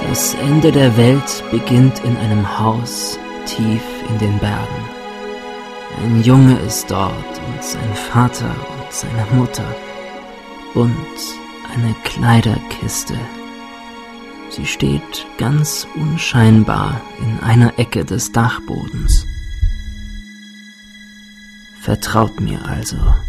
Das Ende der Welt beginnt in einem Haus tief in den Bergen. Ein Junge ist dort und sein Vater und seine Mutter und eine Kleiderkiste. Sie steht ganz unscheinbar in einer Ecke des Dachbodens. Vertraut mir also.